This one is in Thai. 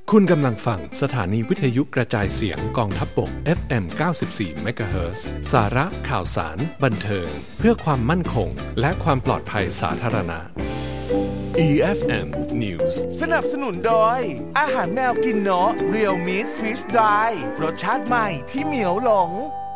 คุณกำลังฟังสถานีวิทยุกระจายเสียงกองทัพบก FM 94 MHz สาระข่าวสารบันเทิงเพื่อความมั่นคงและความปลอดภัยสาธารณะ EFM News สนับสนุนโดยอาหารแมวกินเนาะ Real Meat Freeze Dry รสชาติใหม่ที่เหมียวหลง